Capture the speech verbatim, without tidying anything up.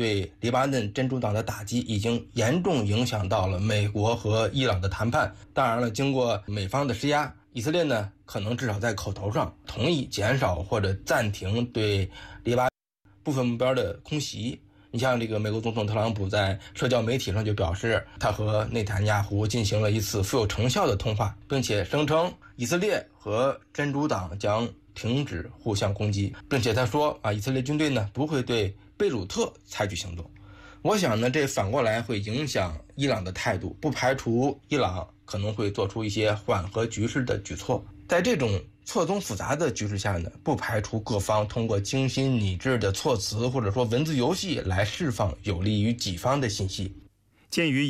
对黎巴嫩真主党的打击已经严重影响到了美国和伊朗的谈判。当然了，经过美方的施压，以色列呢可能至少在口头上同意减少或者暂停对黎巴嫩部分目标的空袭。你像这个美国总统特朗普在社交媒体上就表示，他和内塔尼亚胡进行了一次富有成效的通话，并且声称以色列和真主党将停止互相攻击，并且他说啊，以色列军队呢不会对贝鲁特采取行动。我想呢，这反过来会影响伊朗的态度，不排除伊朗可能会做出一些缓和局势的举措。在这种错综复杂的局势下呢，不排除各方通过精心拟制的措辞或者说文字游戏来释放有利于己方的信息。 鉴于